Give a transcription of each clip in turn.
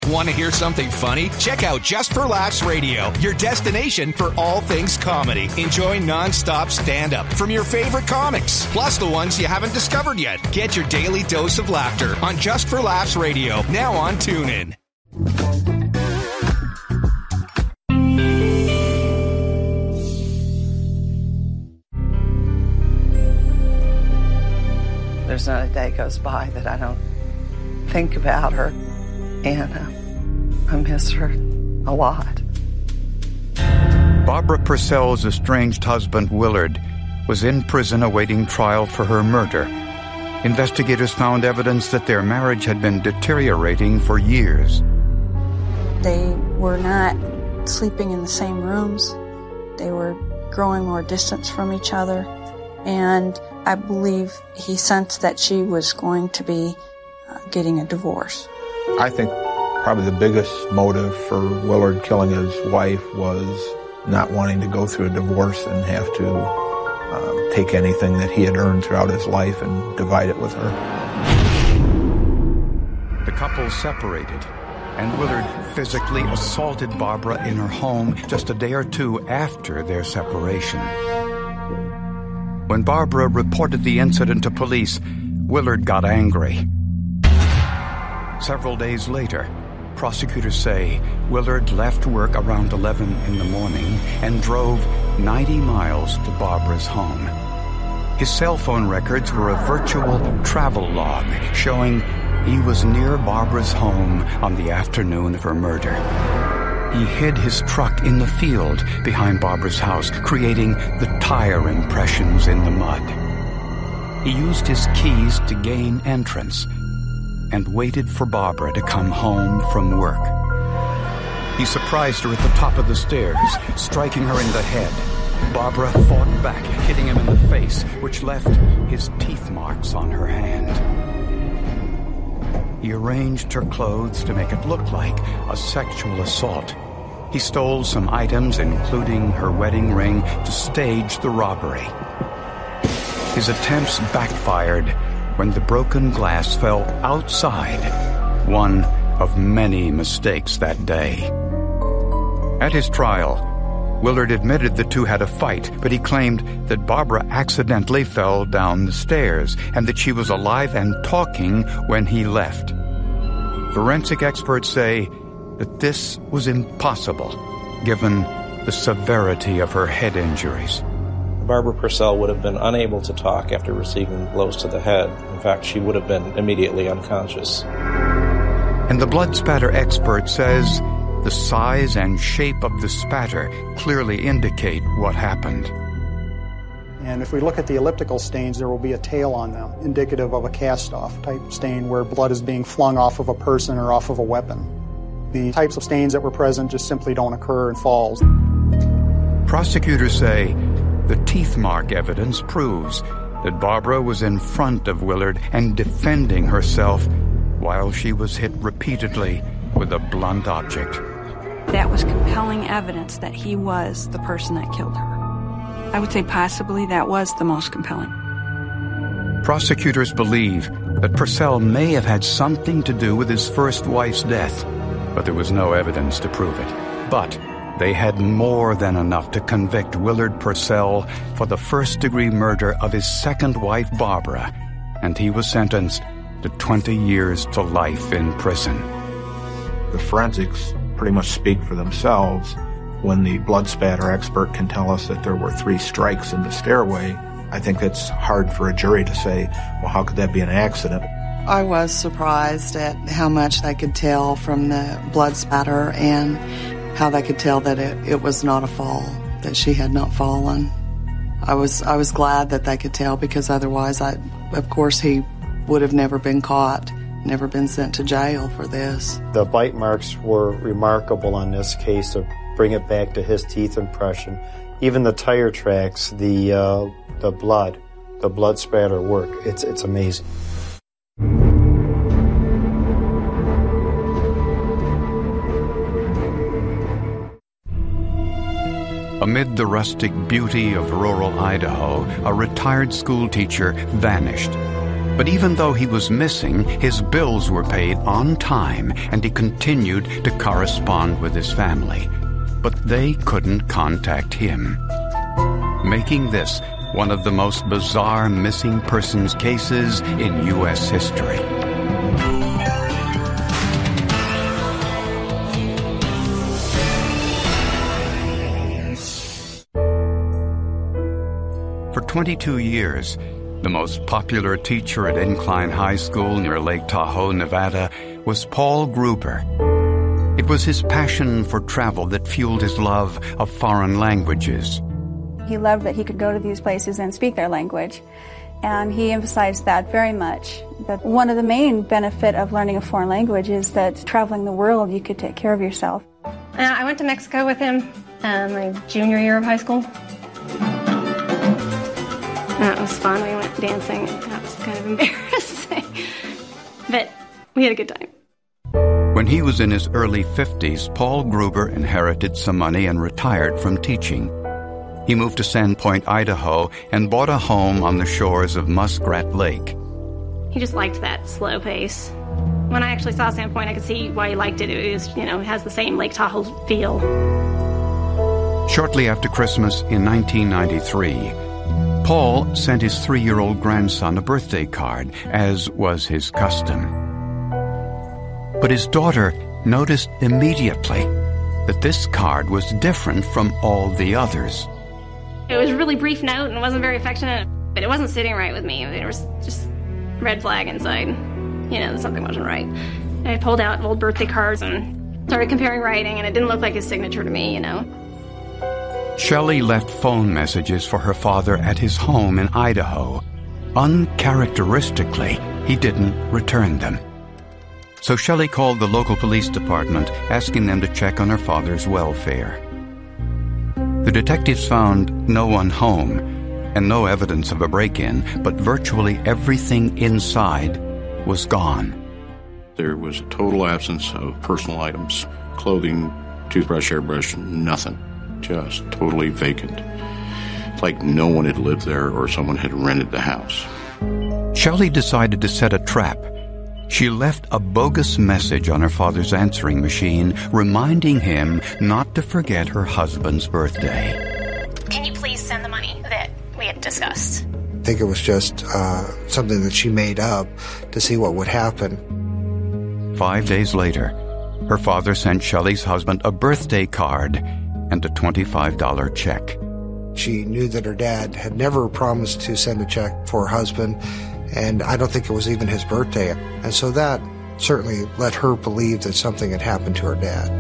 Want to hear something funny? Check out Just for Laughs Radio, your destination for all things comedy. Enjoy non-stop stand-up from your favorite comics, plus the ones you haven't discovered yet. Get your daily dose of laughter on Just for Laughs Radio, now on TuneIn. There's not a day goes by that I don't think about her, and I miss her a lot. Barbara Purcell's estranged husband, Willard, was in prison awaiting trial for her murder. Investigators found evidence that their marriage had been deteriorating for years. They were not sleeping in the same rooms. They were growing more distance from each other, and I believe he sensed that she was going to be getting a divorce. I think probably the biggest motive for Willard killing his wife was not wanting to go through a divorce and have to take anything that he had earned throughout his life and divide it with her. The couple separated, and Willard physically assaulted Barbara in her home just a day or two after their separation. When Barbara reported the incident to police, Willard got angry. Several days later, prosecutors say Willard left work around 11 in the morning and drove 90 miles to Barbara's home. His cell phone records were a virtual travel log showing he was near Barbara's home on the afternoon of her murder. He hid his truck in the field behind Barbara's house, creating the tire impressions in the mud. He used his keys to gain entrance and waited for Barbara to come home from work. He surprised her at the top of the stairs, striking her in the head. Barbara fought back, hitting him in the face, which left his teeth marks on her hand. He arranged her clothes to make it look like a sexual assault. He stole some items, including her wedding ring, to stage the robbery. His attempts backfired when the broken glass fell outside, one of many mistakes that day. At his trial, Willard admitted the two had a fight, but he claimed that Barbara accidentally fell down the stairs and that she was alive and talking when he left. Forensic experts say that this was impossible, given the severity of her head injuries. Barbara Purcell would have been unable to talk after receiving blows to the head. In fact, she would have been immediately unconscious. And the blood spatter expert says the size and shape of the spatter clearly indicate what happened. And if we look at the elliptical stains, there will be a tail on them, indicative of a cast-off type stain where blood is being flung off of a person or off of a weapon. The types of stains that were present just simply don't occur in falls. Prosecutors say the teeth mark evidence proves that Barbara was in front of Willard and defending herself while she was hit repeatedly with a blunt object. That was compelling evidence that he was the person that killed her. I would say possibly that was the most compelling. Prosecutors believe that Purcell may have had something to do with his first wife's death, but there was no evidence to prove it. But they had more than enough to convict Willard Purcell for the first-degree murder of his second wife, Barbara, and he was sentenced to 20 years to life in prison. The forensics pretty much speak for themselves. When the blood spatter expert can tell us that there were 3 strikes in the stairway, I think it's hard for a jury to say, well, how could that be an accident? I was surprised at how much they could tell from the blood spatter and how they could tell that it was not a fall, that she had not fallen. I was glad that they could tell, because otherwise, of course, he would have never been caught, never been sent to jail for this. The bite marks were remarkable on this case to bring it back to his teeth impression. Even the tire tracks, the blood spatter work. It's amazing. Amid the rustic beauty of rural Idaho, a retired school teacher vanished. But even though he was missing, his bills were paid on time, and he continued to correspond with his family. But they couldn't contact him, making this one of the most bizarre missing persons cases in U.S. history. For 22 years, the most popular teacher at Incline High School near Lake Tahoe, Nevada, was Paul Gruber. It was his passion for travel that fueled his love of foreign languages. He loved that he could go to these places and speak their language, and he emphasized that very much. That one of the main benefit of learning a foreign language is that traveling the world, you could take care of yourself. I went to Mexico with him my junior year of high school. That was fun. We went dancing. That was kind of embarrassing. But we had a good time. When he was in his early 50s, Paul Gruber inherited some money and retired from teaching. He moved to Sandpoint, Idaho, and bought a home on the shores of Muskrat Lake. He just liked that slow pace. When I actually saw Sandpoint, I could see why he liked it. It was, it has the same Lake Tahoe feel. Shortly after Christmas in 1993, Paul sent his 3-year-old grandson a birthday card, as was his custom. But his daughter noticed immediately that this card was different from all the others. It was a really brief note and wasn't very affectionate, but it wasn't sitting right with me. There was just red flag inside. That something wasn't right. I pulled out old birthday cards and started comparing writing, and it didn't look like his signature to me, Shelley left phone messages for her father at his home in Idaho. Uncharacteristically, he didn't return them. So Shelley called the local police department, asking them to check on her father's welfare. The detectives found no one home and no evidence of a break-in, but virtually everything inside was gone. There was a total absence of personal items, clothing, toothbrush, hairbrush, nothing. Just totally vacant. It's like no one had lived there or someone had rented the house. Shelley decided to set a trap. She left a bogus message on her father's answering machine, reminding him not to forget her husband's birthday. Can you please send the money that we had discussed? I think it was just something that she made up to see what would happen. 5 days later, her father sent Shelley's husband a birthday card and a $25 check. She knew that her dad had never promised to send a check for her husband, and I don't think it was even his birthday. And so that certainly let her believe that something had happened to her dad.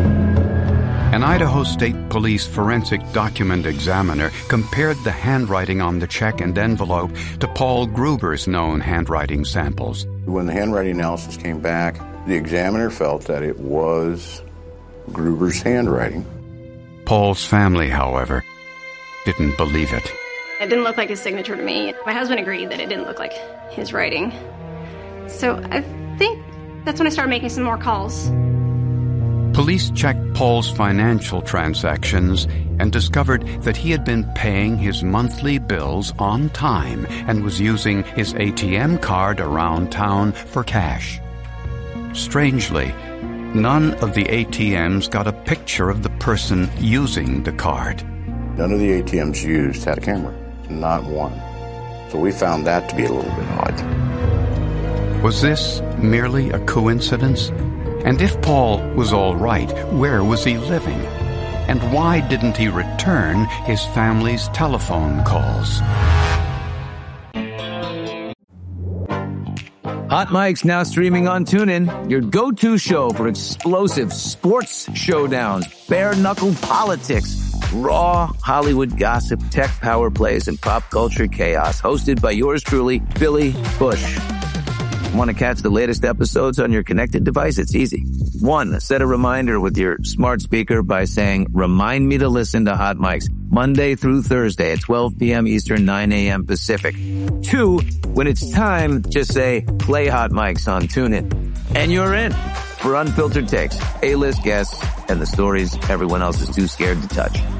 An Idaho State Police forensic document examiner compared the handwriting on the check and envelope to Paul Gruber's known handwriting samples. When the handwriting analysis came back, the examiner felt that it was Gruber's handwriting. Paul's family, however, didn't believe it. It didn't look like his signature to me. My husband agreed that it didn't look like his writing. So I think that's when I started making some more calls. Police checked Paul's financial transactions and discovered that he had been paying his monthly bills on time and was using his ATM card around town for cash. Strangely, none of the ATMs got a picture of the person using the card. None of the ATMs used had a camera. Not one. So we found that to be a little bit odd. Was this merely a coincidence? And if Paul was all right, where was he living? And why didn't he return his family's telephone calls? Hot Mike's now streaming on TuneIn, your go-to show for explosive sports showdowns, bare-knuckle politics, raw Hollywood gossip, tech power plays, and pop culture chaos. Hosted by yours truly, Billy Bush. Want to catch the latest episodes on your connected device? It's easy. 1, set a reminder with your smart speaker by saying, "Remind me to listen to Hot Mike's Monday through Thursday at 12 p.m. Eastern, 9 a.m. Pacific." 2, when it's time, just say, "Play Hot Mike's" on TuneIn. And you're in for unfiltered takes, A-list guests, and the stories everyone else is too scared to touch.